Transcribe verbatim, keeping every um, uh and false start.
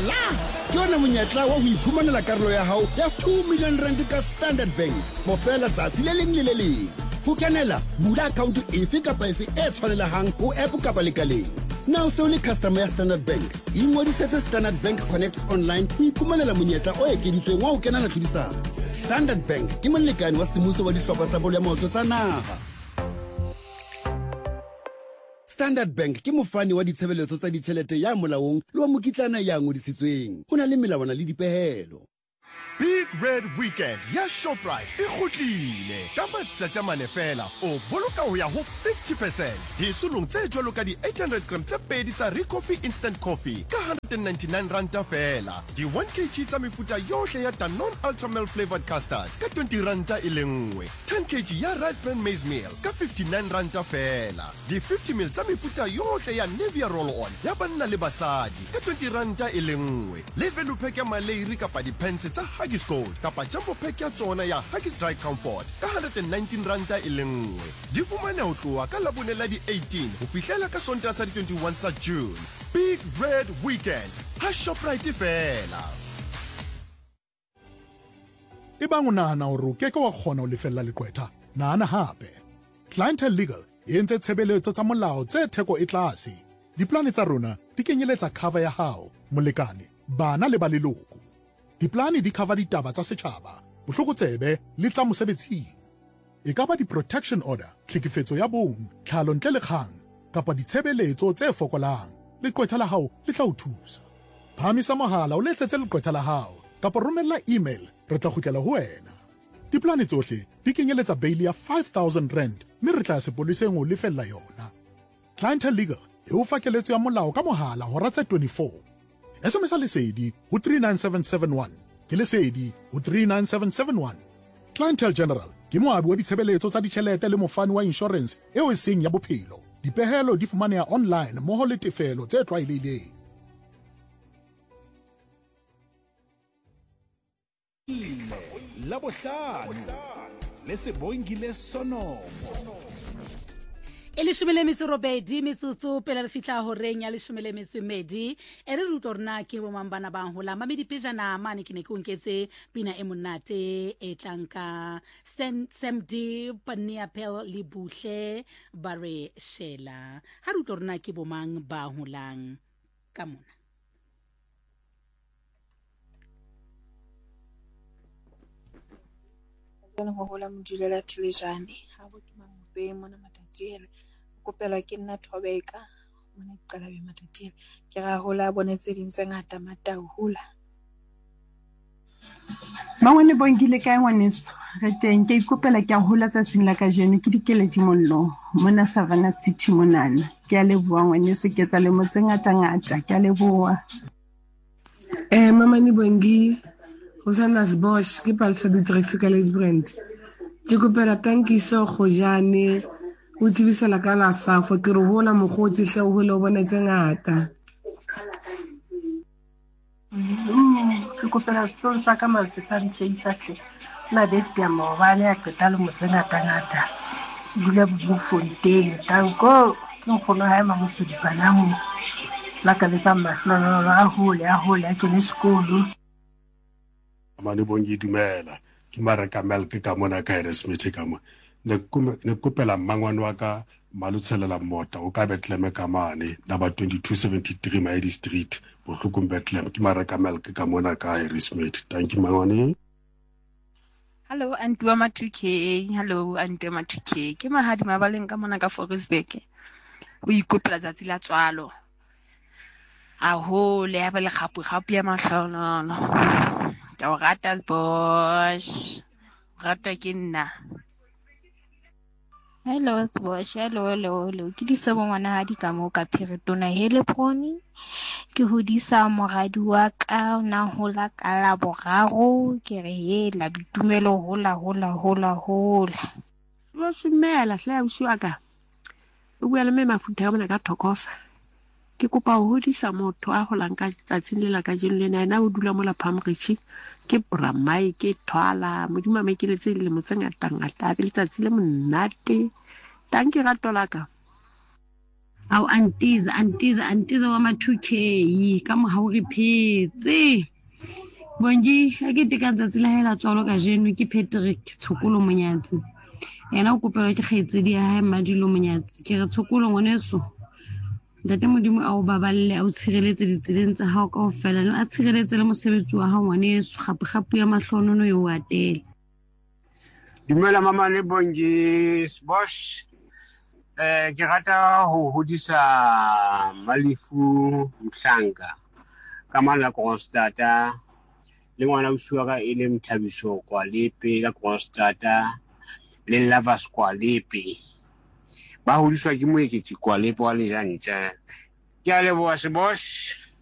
ala ke yona monyetla wa ho iphumanela karolo ya hao ya two million rand ka Standard Bank mo fela tsatsi le leng le le leng ho kenela bula account efe kapa efe e tshwanelehang ho app kapa lekaleng. Now so le customer ya Standard Bank ingodisetse Standard Bank Connect online ho iphumanela monyetla o ekeditsweng wa ho kenela tlhodisano. Standard Bank ke molekane wa semmuso wa dihlopha tsa bolo ya maoto tsa naha. Standard Bank ke mofani wa ditshebeletso tsa ditjhelete ya molaong le wa mokitlana ya ngodisitsweng. Ho na le melawana le dipehelo. Big Red Weekend ya Shoprite e kgutlile ka matsatsi a mane fela o boloka ho ya ho fifty percent disulong tse jwalo ka di eight hundred grams tse pedi tsa Recoffee Instant Coffee ka one hundred ninety-nine rand fela, di one kilogram tsa mefuta yohle ya Danone Ultra Mild Flavored Custard ka twenty rand e le nngwe, ten kilograms ya Red Bran Maize Meal ka fifty-nine rand fela, di fifty milliliters tsa mefuta yohle ya Nivea Roll-On ya banna le basadi ka twenty rand e le nngwe, le value pack ya Malayri kapa di pants tsa Huggies Gold kapa jumbo pack ya tsona ya Huggies Dry Comfort ka one hundred nineteen rand e le nngwe. Di fumane ho tloha ka labone la di eighteen ho fihlela ka Sontaha sa di twenty-one tsa June. Big Red Weekend ha Shoprite fela. E bang o nahana hore o keke wa kgona ho lefella leqwetha, nahana hape. Clientele Legal e entse tshebeletso tsa molao tse theko e tlase. Diplane tsa rona di kenyeletsa cover ya hao, molekane, bana le ba leloko. Diplane di cover ditaba tsa setjhaba, bohlokotsebe le tsa mosebetsing. E ka ba di-protection order, tlhekefetso ya bong, tlhalo ntle le kgang, kapa ditshebeletso tse fokolang. Leqwetha la hao le tla o thusa. Phamisa mohala o letsetse leqwetha la hao, kapa romella email, re tla kgutlela ho wena. Diplane tsohle di kenyeletsa bail ya five thousand rand, mme re tla sepoleseng ho lefella yona. Clientele Legal e o fa keletso ya molao ka mohala hora tse twenty-four. S M S lesedi ho three nine seven seven one, ke lesedi ho three nine seven seven one. Clientele General ke moabi wa ditshebeletso tsa ditjhelete le mofani wa insurance eo e seng ya bophelo. Dipehelo di fumaneha online mmoho le tefelo tse tlwaelehileng. La bohlano le se boingile sonomo. E leshome le metso robedi metsotso pele re fihla horeng ya leshome le metso mmedi e re ruta rona ke bo mang bana ba hola mamedi pejana mane ke ne ke o nketse pina e monate e tlanka Sam D Pania Pel le Buhle ba re shela ha ruta rona ke bo mang ba holang ka mona. Jana ho hola modulela Thelejane ha bo ke mamope mona matatiele kopela ke nna Thobeka mona qala be matatiele ke ra hola bonetse ding tse ngata mata ho hola Mangwane bongile kae ngwaneso re teng ke ikopela ke a hola tsatsing la ka jeno ke dikeledi mollo mona Savannah City monana ke a leboa ngwaneso ke tsa le motse ngata ngata ke a leboa. Eh mama ni bongi Hosanna Bosch ke palsa di Trixie College brand ke kopela tankiso Khojane o tsibisa la ka la safo ke re hola mogotsi hle o hole o bona tse ngata. Ke kopela stol sa ka malfetsa di tseisa hle na David ya mobile ya qeta le motse ngata ngata dula bu Fontaine tanko no khona ha ma motho di panamo la ka le sa mahlolo la hole a hole a kene sekolo. Mane bongi dumela ke mareka milk ka mona ka Harrismith ka mo ne ne kopela mmangwane wa ka Malutshelela Mota o ka Bethlehem ka mane number twenty-two seventy-three Maidi Street bohlokong Bethlehem ke mareka milk ka mona ka Harrismith. Thank you mangwane. Hello Antuma two K. Hello Antuma two K. Ke mahadi mabaleng ka mona ka Forestburg o ikopela tsatsi la tswalo a ho le ya bele khapu khapu ya mahlonolo. Tao ratas Bosch ratwa ke nna. Hello Bosch, hello hello hello ke di sebo ngwana ha di ka mo ka Phiritona hele poni ke hodisa moradi wa ka na hola ka la boraro ke re he la bitumelo hola hola hola hola lo simela hla o shuaka o bua le me mafuta mona ka thokofa ke kopa ho hodisa motho a holang ka tsatsing le la ka jeno le na o dula mo la Pamrichi ke Bramai ke Thwala modimo me ke le tse le motse ngata ngata le tsatsi le monate tanki ra tolaka ao antiza antiza antiza wa ma two K ka mo ha o re phetse bongi a ke tikantsa tsela hela tswalo ka jeno ke Patrick Tshokolo Monyatsi ena o kopela ke kgaitsedi ya hae Madilo Monyatsi ke re Tshokolo ngwaneso ntate modimo a o baballe a o tshireletse ditseleng tsa hao kaofela a tshireletse le mosebetsi wa hao ngwaneso gape gape ya mahlonono yo wa tela. Dumela mama le bongi Bosch. Eh, ke rata ho hodisa Malifu Mhlanga ka mala Kronstadta le ngwana o suwa ka ele Mthabiso kwa lepe ka Kronstadta le Lavas kwa lepe ba hodiswa ke moeketsi kwa lepe wa le jantja ke a leboha se Bosch.